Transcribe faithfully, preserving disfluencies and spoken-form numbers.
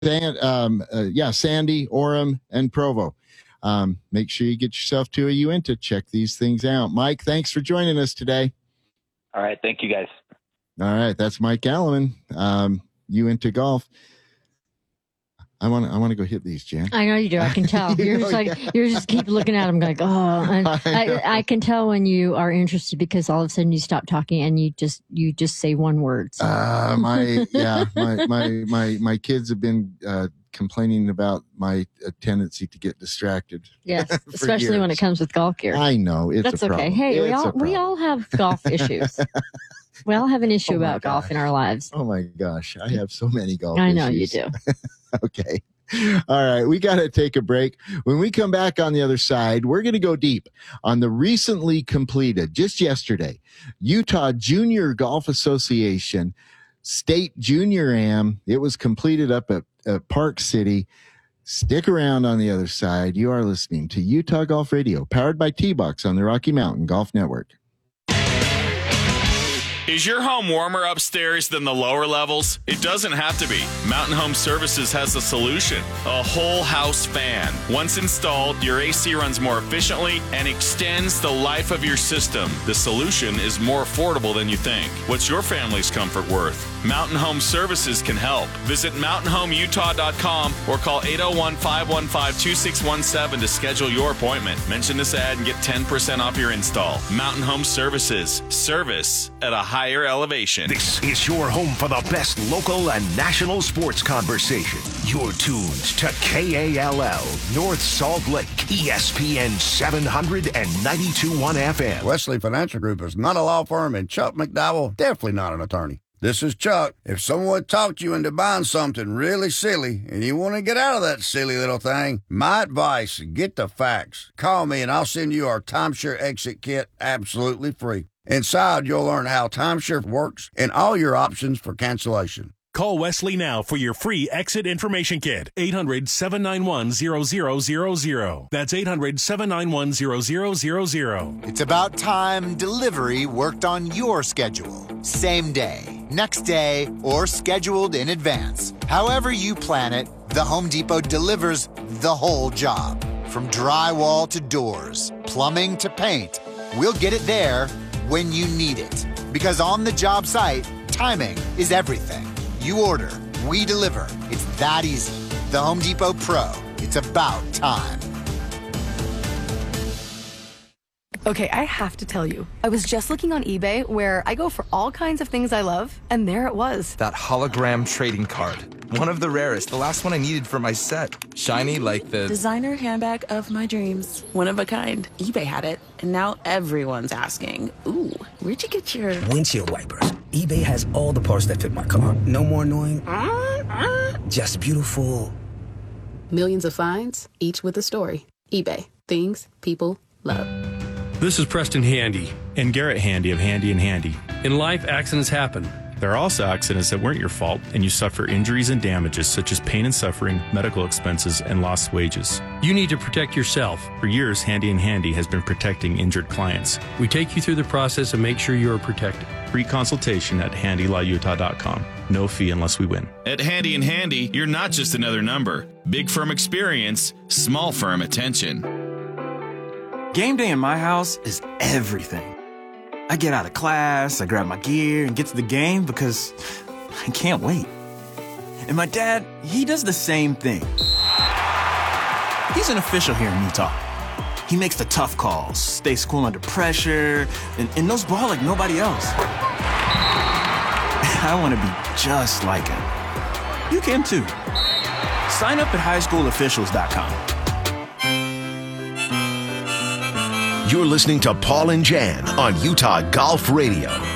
San, um, uh, yeah, Sandy, Orem, and Provo. Um, make sure you get yourself to a Uinta. Check these things out. Mike, thanks for joining us today. All right. Thank you, guys. All right. That's Mike Alleman, um, Uinta Golf. I want to. I want to go hit these, Jan. I know you do. I can tell. you You're know, just like yeah. you're just keep looking at them like, oh. And I, I, I can tell when you are interested because all of a sudden you stop talking and you just you just say one word. So. Uh, my yeah, my my my my kids have been uh, complaining about my uh, tendency to get distracted. Yes, especially years. when it comes with golf gear. I know it's That's a okay. problem. Hey, it's we all we all have golf issues. We all have an issue Oh my about golf gosh. in our lives. Oh my gosh, I have so many golf. I know issues. you do. Okay. All right. We got to take a break. When we come back on the other side, we're going to go deep on the recently completed, just yesterday, Utah Junior Golf Association State Junior Am. It was completed up at, at Park City. Stick around on the other side. You are listening to Utah Golf Radio, powered by T-Box on the Rocky Mountain Golf Network. Is your home warmer upstairs than the lower levels? It doesn't have to be. Mountain Home Services has a solution. A whole house fan. Once installed, your A C runs more efficiently and extends the life of your system. The solution is more affordable than you think. What's your family's comfort worth? Mountain Home Services can help. Visit mountain home utah dot com or call eight oh one, five one five, two six one seven to schedule your appointment. Mention this ad and get ten percent off your install. Mountain Home Services. Service at a higher elevation. This is your home for the best local and national sports conversation. You're tuned to K A L L, North Salt Lake, E S P N seven hundred ninety-two point one F M. Wesley Financial Group is not a law firm, and Chuck McDowell, definitely not an attorney. This is Chuck. If someone talked you into buying something really silly and you want to get out of that silly little thing, my advice, get the facts. Call me and I'll send you our timeshare exit kit absolutely free. Inside, you'll learn how timeshare works and all your options for cancellation. Call Wesley now for your free exit information kit. eight hundred, seven nine one, zero zero zero zero. That's eight hundred, seven nine one, zero zero zero zero. It's about time delivery worked on your schedule. Same day, next day, or scheduled in advance. However you plan it, the Home Depot delivers the whole job. From drywall to doors, plumbing to paint, we'll get it there when you need it. Because on the job site, timing is everything. You order, we deliver. It's that easy. The Home Depot Pro. It's about time. Okay, I have to tell you. I was just looking on eBay where I go for all kinds of things I love, and there it was. That hologram trading card. One of the rarest. The last one I needed for my set. Shiny like the... designer handbag of my dreams. One of a kind. eBay had it, and now everyone's asking, ooh, where'd you get your... windshield wipers. eBay has all the parts that fit my car. No more annoying. Just beautiful. Millions of finds, each with a story. eBay. Things people love. This is Preston Handy and Garrett Handy of Handy and Handy. In life, accidents happen. There are also accidents that weren't your fault, and you suffer injuries and damages such as pain and suffering, medical expenses, and lost wages. You need to protect yourself. For years, Handy and Handy has been protecting injured clients. We take you through the process and make sure you are protected. Free consultation at handy law utah dot com. No fee unless we win. At Handy and Handy, you're not just another number. Big firm experience, small firm attention. Game day in my house is everything. I get out of class, I grab my gear, and get to the game because I can't wait. And my dad, he does the same thing. He's an official here in Utah. He makes the tough calls, stays cool under pressure, and, and knows ball like nobody else. I want to be just like him. You can too. Sign up at high school officials dot com. You're listening to Paul and Jan on Utah Golf Radio.